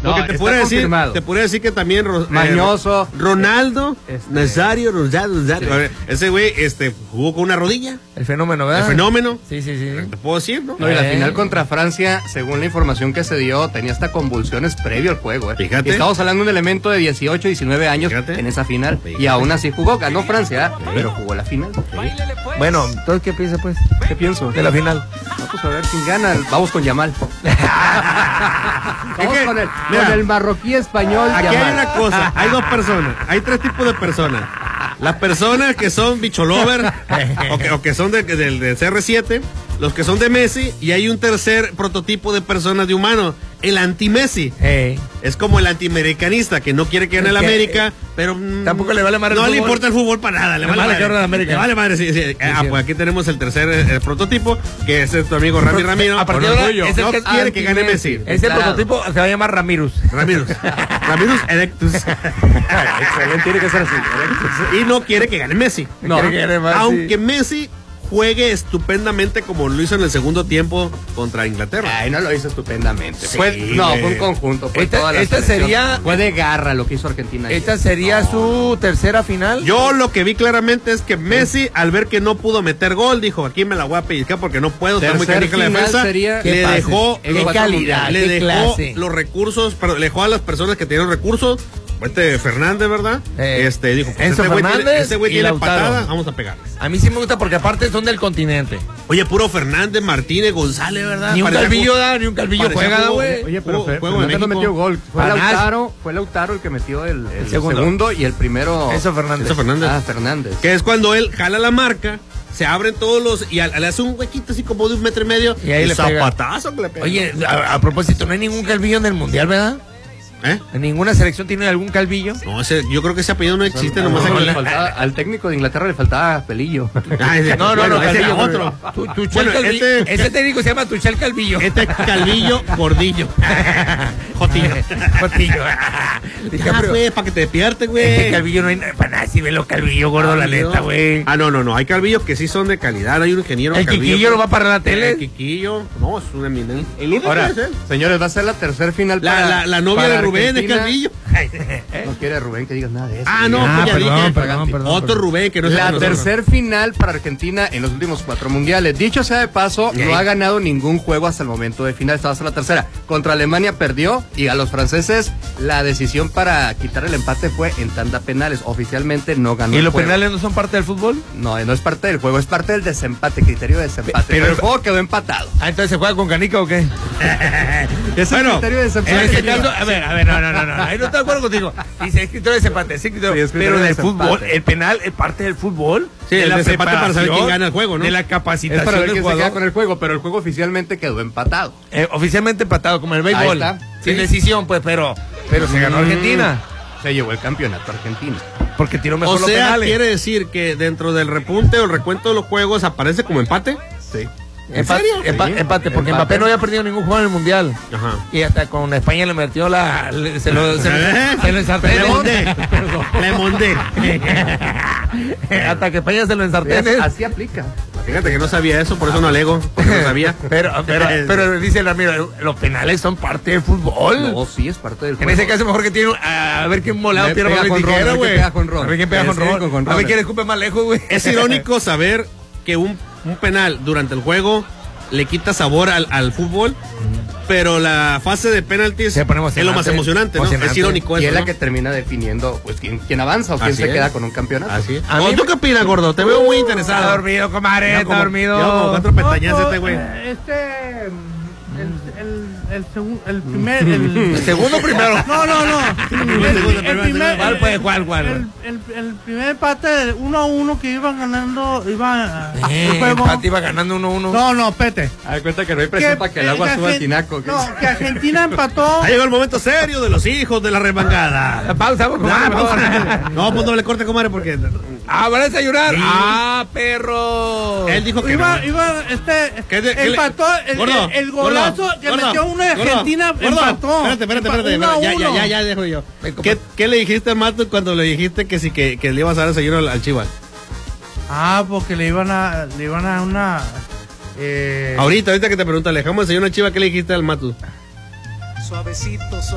Porque te puede decir que también Mañoso, Ronaldo, Nazario. Ese güey jugó con una rodilla. El fenómeno, ¿verdad? El fenómeno. Sí. Te puedo decir, ¿no? No, y la final contra Francia, según la información que se dio, tenía hasta convulsiones previo al juego. Fíjate. Y estamos hablando de un elemento de 18, 19 años en esa final. Fíjate. Y aún así jugó, ganó Francia, pero jugó la final. Bueno, entonces, ¿qué piensa, pues? ¿Qué pienso? De la final. Vamos a ver quién gana. Vamos con Yamal. Vamos con el marroquí español. Aquí Yamal. hay una cosa, hay dos personas, hay tres tipos de personas. Las personas que son bicholover o que son del CR7, los que son de Messi, y hay un tercer prototipo de personas de humanos, el anti-Messi. Es como el antiamericanista que no quiere que gane el América, pero tampoco le vale madre no el le fútbol. importa el fútbol para nada, le vale madre el América. Le vale madre, sí. Pues aquí tenemos el tercer prototipo, que es tu amigo Rami Ramiro. A partir de ahora, es el no que quiere que gane Messi. Ese prototipo se va a llamar Ramirus Erectus. Excelente, tiene que ser así. Y no quiere que gane Messi. No. Aunque Messi juegue estupendamente como lo hizo en el segundo tiempo contra Inglaterra. Ay, no lo hizo estupendamente. Sí, fue un conjunto. Fue de garra lo que hizo Argentina. ¿Esta sería su tercera final? Yo lo que vi claramente es que Messi, al ver que no pudo meter gol, dijo, aquí me la voy a pellizcar porque no puedo, está muy canija la defensa. Le dejó clase. los recursos, pero le dejó a las personas que tenían recursos. Fernández, ¿verdad? Dijo, pues Enzo Fernández ese güey y tiene Lautaro. patada, vamos a pegarle. A mí sí me gusta porque aparte son del continente. Oye, puro Fernández, Martínez, González, ¿verdad? Ni un calvillo juega, güey. Oye, pero Fernández no metió gol. Fue Lautaro el que metió el segundo y el primero. Enzo Fernández. Fernández. Que es cuando él jala la marca, se abren todos los, y le hace un huequito así como de 1,5 metros. Y ahí le zapatazo que le pega. Oye, a propósito, no hay ningún calvillo en el mundial, ¿verdad? ¿En ninguna selección tiene algún calvillo? No, yo creo que ese apellido no existe, nomás al técnico de Inglaterra le faltaba pelillo. No, ese otro. Ese técnico se llama Tuchel Calvillo. Este es Calvillo Gordillo. Jotillo. Pues, para que te despiertes, güey. Este Calvillo no hay para nada, si ve los Calvillo gordo, la neta, güey. No, hay Calvillos que sí son de calidad, hay un ingeniero El Calvillo. Quiquillo no va para la tele. El Quiquillo, no, es un eminente. El único Ahora, señores, va a ser la tercer final la novia de Rubén de Calvillo. No quiere Rubén que digas nada de eso. Perdón. Otro Rubén que no es la tercer final para Argentina en los últimos 4 mundiales. Dicho sea de paso, no ha ganado ningún juego hasta el momento de final. Esta va a ser la tercera. Contra Alemania perdió y a los franceses la decisión para quitar el empate fue en tanda penales. Oficialmente no ganó. ¿Y los penales no son parte del fútbol? No es parte del juego, es parte del desempate, criterio de desempate. Pero el juego quedó empatado. Entonces se juega con canica o qué? Es el criterio de desempate. En este caso, a ver, no. Ahí no estoy de acuerdo contigo. Dice, es criterio de desempate, pero en el fútbol, el penal es parte del fútbol. Sí, el desempate para saber quién gana el juego, ¿no? De la capacitación es para ver del quién jugador. se queda con el juego, pero el juego oficialmente quedó empatado. Oficialmente empatado, como el béisbol. Ahí está. Sin decisión, pues, pero se ganó Argentina. Se llevó el campeonato Argentina. Porque tiró mejor los penales. O sea, penales. quiere decir que dentro del repunte o el recuento de los juegos aparece como empate. Sí. ¿En serio? Empate, porque Mbappé no había perdido ningún juego en el mundial. Ajá. Y hasta con España le metió se lo ensartó. Le mondé. Hasta que España se lo ensartó. Así aplica. Fíjate que no sabía eso, por eso no alego, porque no sabía. Pero dice el amigo, los penales son parte del fútbol. No, sí, es parte del juego. En ese caso mejor que tiene a ver quién molado pierde con tijera, güey. A ver quién pega con Ron. A ver quién escupe más lejos, güey. Es irónico saber que un penal durante el juego le quita sabor al fútbol, pero la fase de penaltis es lo más emocionante, ¿no? Es irónico eso, y es la ¿no? que termina definiendo pues quién avanza o quién se queda con un campeonato. Así es. ¿Tú qué opinas, gordo? Te veo muy interesado. Está dormido, comadre, está dormido. Yo como 4 pestañas este güey. El primer. El segundo primero. No. El primer. ¿Cuál? El primer empate 1-1 que iban ganando. El empate iba ganando 1-1. No, pete. Hay cuenta que no hay presión para que el agua suba al tinaco. No, que Argentina empató. Ha llegado el momento serio de los hijos de la remangada. Pausa, comadre. No, pues no le corte, comadre, porque. ¿Van a desayunar? Sí. Perro. Él dijo que empató el golazo que metió uno de Argentina. Empató. Espérate. Ya dejo yo. ¿Qué le dijiste a Mato cuando le dijiste que sí que le ibas a dar desayuno al Chivas? Porque le iban a una. Ahorita que te pregunto, ¿le dejamos el desayuno al Chivas? ¿Qué le dijiste al Mato? Suavecito.